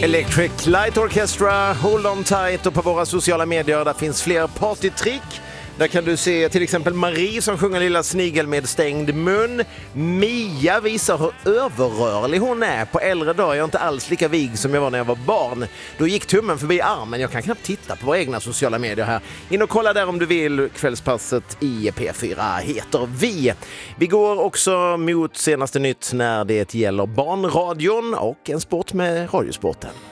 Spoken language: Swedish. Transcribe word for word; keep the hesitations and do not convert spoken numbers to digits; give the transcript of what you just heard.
Electric Light Orchestra, Hold On Tight, och på våra sociala medier där finns fler partytrick. Där kan du se till exempel Marie som sjunger Lilla snigel med stängd mun. Mia visar hur överrörlig hon är. På äldre dag är jag inte alls lika vig som jag var när jag var barn. Då gick tummen förbi armen. Jag kan knappt titta på våra egna sociala medier här. In och kolla där om du vill. Kvällspasset i P fyra heter vi. Vi går också mot senaste nytt när det gäller barnradion och en sport med radiosporten.